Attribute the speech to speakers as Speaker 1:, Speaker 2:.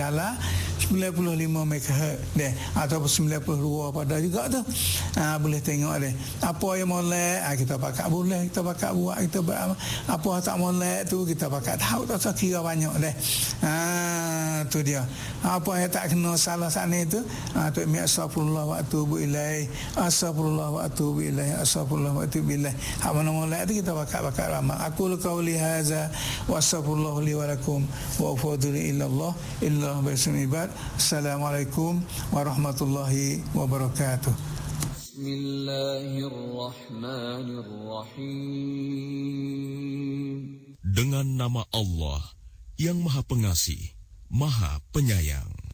Speaker 1: skala 95 MHz deh ataupun 92 pada juga tu. Boleh tengok deh. Apa yang molek kita pakai boleh, kita pakai buat, kita apa tak molek tu kita pakai tahu tak kira banyak deh. Tu dia. Apa yang tak kena salah sana itu tu astagfirullah wa atubu ilaih, astagfirullah wa atubu ilaih, astagfirullah wa atubu ilaih. Hak mana molek tu kita pakai ramai. Aku qauli hadza wa astaghfirullah li wa lakum wa ufadhilu illa Allah illa bisul ibad. Assalamualaikum warahmatullahi wabarakatuh.
Speaker 2: Bismillahirrahmanirrahim. Dengan nama Allah yang Maha Pengasih, Maha Penyayang.